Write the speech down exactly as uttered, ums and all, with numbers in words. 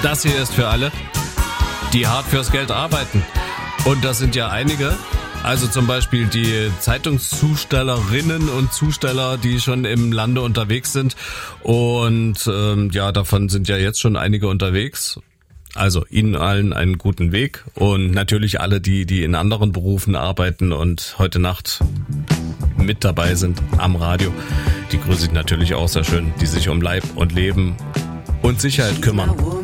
Das hier ist für alle, die hart fürs Geld arbeiten. Und das sind ja einige. Also zum Beispiel die Zeitungszustellerinnen und Zusteller, die schon im Lande unterwegs sind. Und ähm, ja, davon sind ja jetzt schon einige unterwegs. Also Ihnen allen einen guten Weg. Und natürlich alle, die, die in anderen Berufen arbeiten und heute Nacht mit dabei sind am Radio. Die grüße ich natürlich auch sehr schön, die sich um Leib und Leben und Sicherheit kümmern.